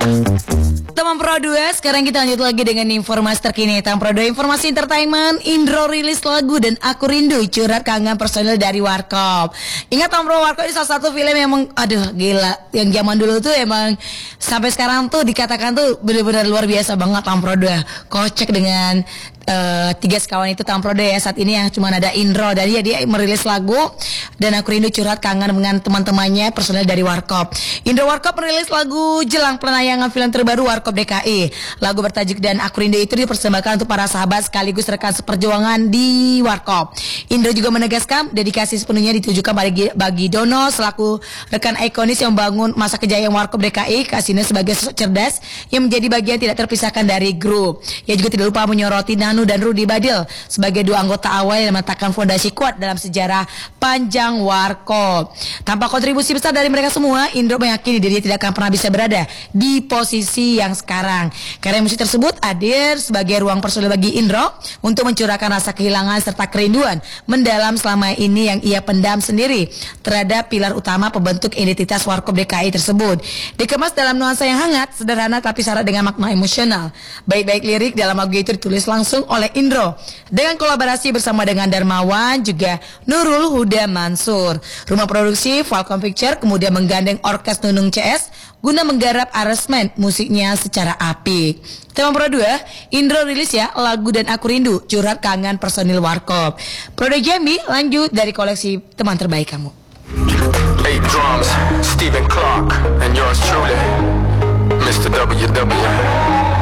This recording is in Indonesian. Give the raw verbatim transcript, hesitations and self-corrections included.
Teman Pro dua, sekarang kita lanjut lagi dengan informasi terkini tentang Pro dua. Informasi entertainment, Indro rilis lagu dan Aku Rindu, curhat kangen personil dari Warkop. Ingat Teman Pro, Warkop ini salah satu film yang emang, aduh gila, yang zaman dulu tuh emang sampai sekarang tuh dikatakan tuh benar-benar luar biasa banget Teman Pro dua. Kocek dengan uh, tiga sekawan itu Teman Pro dua ya, saat ini yang cuma ada Indro, dan dia, dia merilis lagu dan Aku Rindu, curhat kangen dengan teman-temannya personil dari Warkop. Indro Warkop merilis lagu jelang penayangan film terbaru Warkop D K I. Lagu bertajuk Dan Aku Rindu itu dipersembahkan untuk para sahabat sekaligus rekan seperjuangan di Warkop. Indro juga menegaskan dedikasi sepenuhnya ditujukan bagi, bagi Dono selaku rekan ikonis yang membangun masa kejayaan Warkop D K I. Kasino sebagai sosok cerdas yang menjadi bagian tidak terpisahkan dari grup. Ia juga tidak lupa menyoroti Nanu dan Rudi Badil sebagai dua anggota awal yang meletakkan fondasi kuat dalam sejarah panjang Warkop. Tanpa kontribusi besar dari mereka semua, Indro meyakini dirinya tidak akan pernah bisa berada di posisi yang sekarang. Karya musik tersebut hadir sebagai ruang personil bagi Indro untuk mencurahkan rasa kehilangan serta kerinduan mendalam selama ini yang ia pendam sendiri terhadap pilar utama pembentuk identitas Warkop D K I tersebut. Dikemas dalam nuansa yang hangat, sederhana tapi syarat dengan makna emosional. Baik-baik lirik dalam lagu itu ditulis langsung oleh Indro dengan kolaborasi bersama dengan Darmawan juga Nurul Huda Mansur. Rumah produksi Falcon Picture kemudian menggandeng Orkes Nunung C S guna menggarap aransemen musiknya secara apik. Teman Pro dua, Indro rilis ya lagu Dan Aku Rindu, curhat kangen personil Warkop. Pro dua Jamie lanjut dari koleksi teman terbaik kamu. Eight drums, Stephen Clark, and yours truly, mister W W.